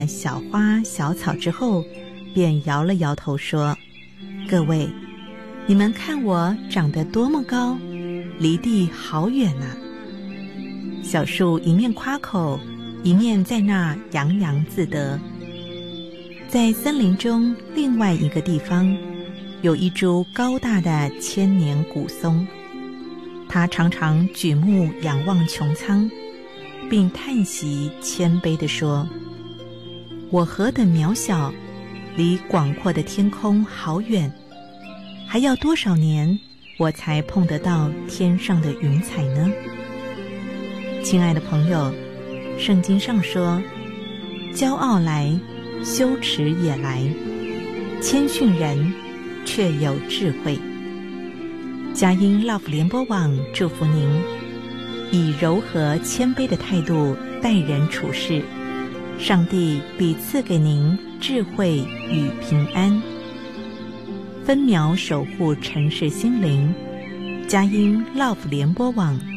小花小草之后，便摇了摇头说：各位，你们看我长得多么高，离地好远啊。小树一面夸口，一面在那洋洋自得。在森林中另外一个地方，有一株高大的千年古松，它常常举目仰望穹苍，并叹息谦卑地说：我何等渺小，离广阔的天空好远，还要多少年我才碰得到天上的云彩呢？亲爱的朋友，圣经上说，骄傲来，羞耻也来，谦逊人却有智慧。佳音 Love 联播网祝福您，以柔和谦卑的态度待人处事，上帝必赐给您智慧与平安。分秒守护城市心灵，佳音 Love 联播网